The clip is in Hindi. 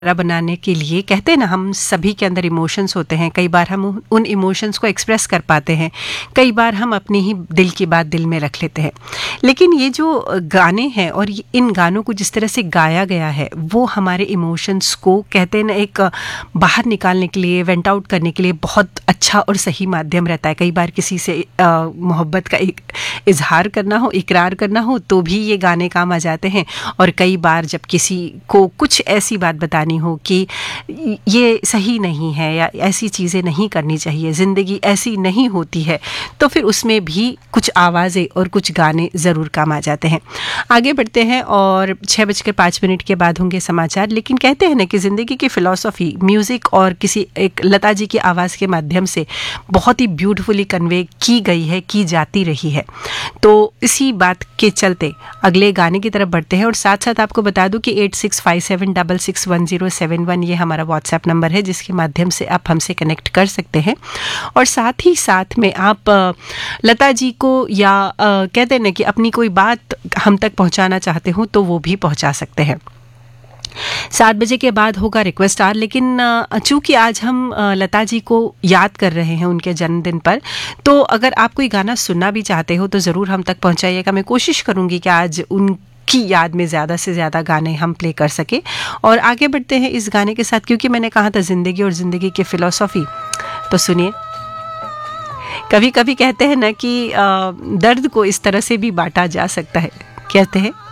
बनाने के लिए कहते हैं ना, हम सभी के अंदर इमोशंस होते हैं। कई बार हम उन इमोशंस को एक्सप्रेस कर पाते हैं, कई बार हम अपने ही दिल की बात दिल में रख लेते हैं। लेकिन ये जो गाने हैं और इन गानों को जिस तरह से गाया गया है, वो हमारे इमोशंस को कहते हैं ना एक बाहर निकालने के लिए, वेंट आउट करने के लिए बहुत अच्छा और सही माध्यम रहता है। कई बार किसी से मोहब्बत का एक इजहार करना हो, इकरार करना हो, तो भी ये गाने काम आ जाते हैं। और कई बार जब किसी को कुछ ऐसी बात बतानी हो कि ये सही नहीं है या ऐसी चीज़ें नहीं करनी चाहिए, ज़िंदगी ऐसी नहीं होती है, तो फिर उसमें भी कुछ आवाज़ें और कुछ गाने ज़रूर काम आ जाते हैं। आगे बढ़ते हैं और 6:05 के बाद होंगे समाचार। लेकिन कहते हैं ना कि ज़िंदगी की फ़िलॉसफ़ी म्यूज़िक और किसी एक लता जी की आवाज़ के माध्यम से बहुत ही ब्यूटीफुली कन्वे की गई है, की जाती रही है। तो इसी बात के चलते अगले गाने की तरफ बढ़ते हैं और साथ साथ आपको बता दूं कि 8657661071 ये हमारा व्हाट्सएप नंबर है, जिसके माध्यम से आप हमसे कनेक्ट कर सकते हैं। और साथ ही साथ में आप लता जी को या कहते हैं ना कि अपनी कोई बात हम तक पहुंचाना चाहते हो तो वो भी पहुंचा सकते हैं। 7 बजे के बाद होगा रिक्वेस्ट आवर। लेकिन चूंकि आज हम लता जी को याद कर रहे हैं उनके जन्मदिन पर, तो अगर आप कोई गाना सुनना भी चाहते हो तो ज़रूर हम तक पहुंचाइएगा। मैं कोशिश करूंगी कि आज की याद में ज़्यादा से ज़्यादा गाने हम प्ले कर सके। और आगे बढ़ते हैं इस गाने के साथ, क्योंकि मैंने कहा था ज़िंदगी और ज़िंदगी की फ़िलॉसफ़ी। तो सुनिए, कभी कभी कहते हैं ना कि दर्द को इस तरह से भी बांटा जा सकता है। कहते हैं